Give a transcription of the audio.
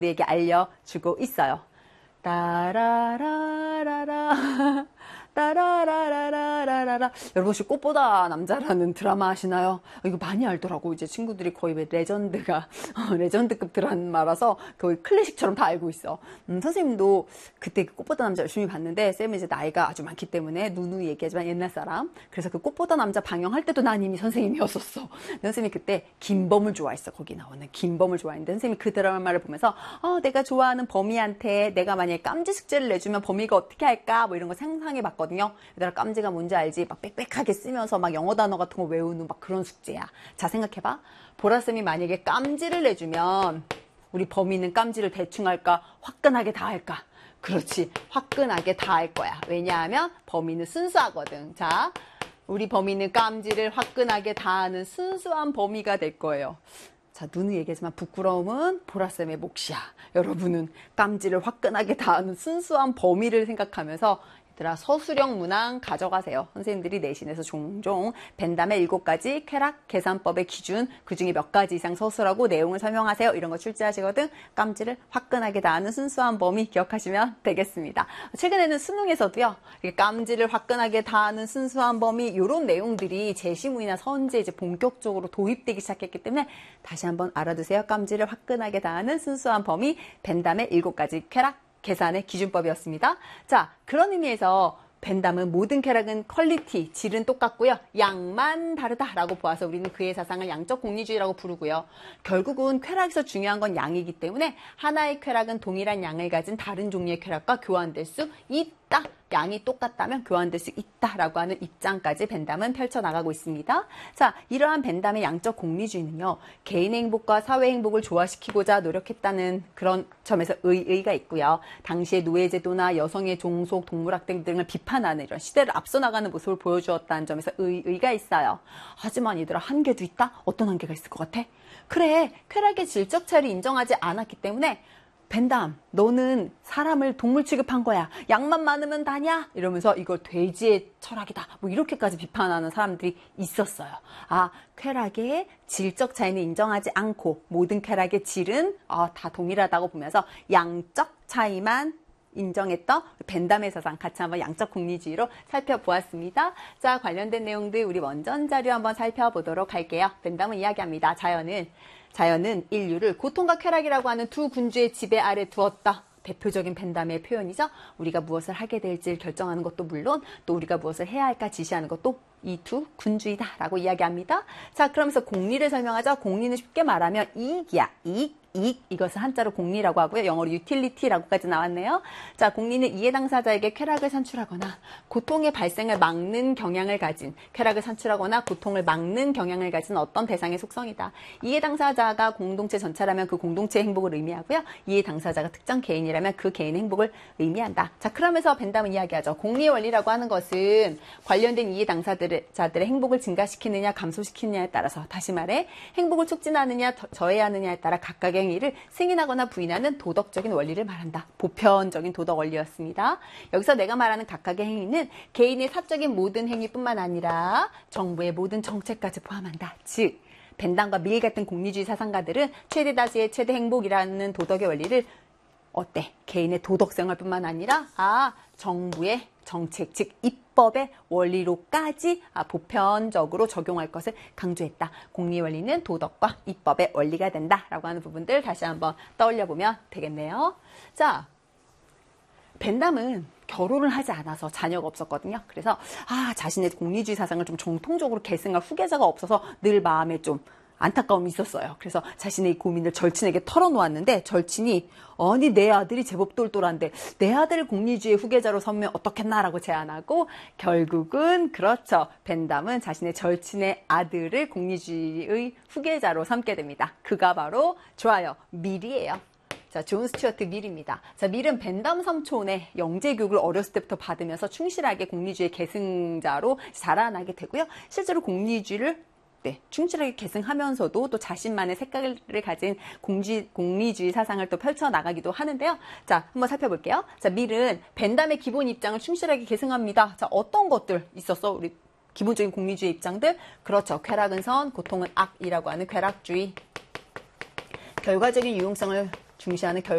에게 알려주고 있어요. 따라라라라 따라라라라라라. 여러분 혹시 꽃보다 남자라는 드라마 아시나요? 이거 많이 알더라고. 이제 친구들이 거의 레전드가 레전드급 드라마라서 거의 클래식처럼 다 알고 있어. 선생님도 그때 그 꽃보다 남자 열심히 봤는데 쌤은 이제 나이가 아주 많기 때문에 누누이 얘기하지만 옛날 사람. 그래서 그 꽃보다 남자 방영할 때도 난 이미 선생님이었었어. 선생님이 그때 김범을 좋아했어. 거기 나오는 김범을 좋아했는데 선생님이 그 드라마를 보면서 내가 좋아하는 범이한테 내가 만약에 깜지 숙제를 내주면 범이가 어떻게 할까 뭐 이런 거 상상해 봤거든요. 얘들아 깜지가 뭔지 알지? 막 빽빽하게 쓰면서 막 영어 단어 같은 거 외우는 막 그런 숙제야. 자 생각해봐. 보라쌤이 만약에 깜지를 내주면 우리 범이는 깜지를 대충 할까? 화끈하게 다 할까? 그렇지. 화끈하게 다 할 거야. 왜냐하면 범이는 순수하거든. 자, 우리 범이는 깜지를 화끈하게 다 하는 순수한 범이가 될 거예요. 자, 누누이 얘기하지만 부끄러움은 보라쌤의 몫이야. 여러분은 깜지를 화끈하게 다 하는 순수한 범위를 생각하면서 얘들아 서술형 문항 가져가세요. 선생님들이 내신에서 종종 벤담의 7가지 쾌락 계산법의 기준 그중에 몇 가지 이상 서술하고 내용을 설명하세요. 이런 거 출제하시거든. 깜지를 화끈하게 다 하는 순수한 범위 기억하시면 되겠습니다. 최근에는 수능에서도요. 깜지를 화끈하게 다 하는 순수한 범위 이런 내용들이 제시문이나 선지에 이제 본격적으로 도입되기 시작했기 때문에 다시 한번 알아두세요. 깜지를 화끈하게 다 하는 순수한 범위 벤담의 7가지 쾌락 계산의 기준법이었습니다. 자, 그런 의미에서 벤담은 모든 쾌락은 퀄리티, 질은 똑같고요. 양만 다르다라고 보아서 우리는 그의 사상을 양적 공리주의라고 부르고요. 결국은 쾌락에서 중요한 건 양이기 때문에 하나의 쾌락은 동일한 양을 가진 다른 종류의 쾌락과 교환될 수 있다. 양이 똑같다면 교환될 수 있다라고 하는 입장까지 벤담은 펼쳐나가고 있습니다. 자, 이러한 벤담의 양적 공리주의는요. 개인의 행복과 사회 행복을 조화시키고자 노력했다는 그런 점에서 의의가 있고요. 당시의 노예제도나 여성의 종속, 동물학대 등을 비판하는 이런 시대를 앞서 나가는 모습을 보여주었다는 점에서 의의가 있어요. 하지만 얘들아 한계도 있다? 어떤 한계가 있을 것 같아? 그래, 쾌락의 질적 차이를 인정하지 않았기 때문에 벤담, 너는 사람을 동물 취급한 거야. 양만 많으면 다냐? 이러면서 이걸 돼지의 철학이다. 뭐 이렇게까지 비판하는 사람들이 있었어요. 아, 쾌락의 질적 차이는 인정하지 않고 모든 쾌락의 질은 다 동일하다고 보면서 양적 차이만 인정했던 벤담의 사상 같이 한번 양적 공리주의로 살펴보았습니다. 자, 관련된 내용들 우리 원전 자료 한번 살펴보도록 할게요. 벤담은 이야기합니다. 자연은 인류를 고통과 쾌락이라고 하는 두 군주의 지배 아래 두었다. 대표적인 벤담의 표현이죠. 우리가 무엇을 하게 될지를 결정하는 것도 물론 또 우리가 무엇을 해야 할까 지시하는 것도 이 두 군주이다라고 이야기합니다. 자, 그러면서 공리를 설명하죠. 공리는 쉽게 말하면 이익이야. 이익 이것을 한자로 공리라고 하고요. 영어로 utility라고까지 나왔네요. 자, 공리는 이해 당사자에게 쾌락을 산출하거나 고통의 발생을 막는 경향을 가진 쾌락을 산출하거나 고통을 막는 경향을 가진 어떤 대상의 속성이다. 이해 당사자가 공동체 전체라면 그 공동체의 행복을 의미하고요. 이해 당사자가 특정 개인이라면 그 개인의 행복을 의미한다. 자, 그러면서 벤담은 이야기하죠. 공리의 원리라고 하는 것은 관련된 이해 당사자들의 행복을 증가시키느냐 감소시키느냐에 따라서 다시 말해 행복을 촉진하느냐 저해하느냐에 따라 각각의 행위를 승인하거나 부인하는 도덕적인 원리를 말한다. 보편적인 도덕 원리였습니다. 여기서 내가 말하는 각각의 행위는 개인의 사적인 모든 행위뿐만 아니라 정부의 모든 정책까지 포함한다. 즉 벤담과 밀 같은 공리주의 사상가들은 최대 다수의 최대 행복이라는 도덕의 원리를 개인의 도덕생활뿐만 아니라 정부의 정책, 즉 입법의 원리로까지 보편적으로 적용할 것을 강조했다. 공리 원리는 도덕과 입법의 원리가 된다라고 하는 부분들 다시 한번 떠올려 보면 되겠네요. 자, 벤담은 결혼을 하지 않아서 자녀가 없었거든요. 그래서 자신의 공리주의 사상을 좀 정통적으로 계승할 후계자가 없어서 늘 마음에 좀 안타까움이 있었어요. 그래서 자신의 고민을 절친에게 털어놓았는데 절친이 아니 내 아들이 제법 똘똘한데 내 아들을 공리주의 후계자로 삼으면 어떻겠나라고 제안하고 결국은 그렇죠. 벤담은 자신의 절친의 아들을 공리주의의 후계자로 삼게 됩니다. 그가 바로 좋아요. 밀이에요. 자, 존 스튜어트 밀입니다. 자, 밀은 벤담 삼촌의 영재 교육을 어렸을 때부터 받으면서 충실하게 공리주의 계승자로 자라나게 되고요. 실제로 공리주의를 충실하게 계승하면서도 또 자신만의 색깔을 가진 공리주의 사상을 또 펼쳐나가기도 하는데요. 자, 한번 살펴볼게요. 자, 밀은 벤담의 기본 입장을 충실하게 계승합니다. 자, 어떤 것들 있었어? 우리 기본적인 공리주의 입장들. 그렇죠. 쾌락은 선, 고통은 악이라고 하는 쾌락주의. 결과적인 유용성을 중시하는